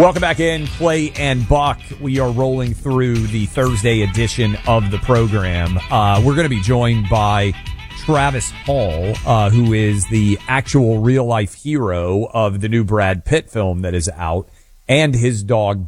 Welcome back in, Clay and Buck. We are rolling through the Thursday edition of the program. We're going to be joined by Travis Hall, who is the actual real-life hero of the new Brad Pitt film that is out, and his dog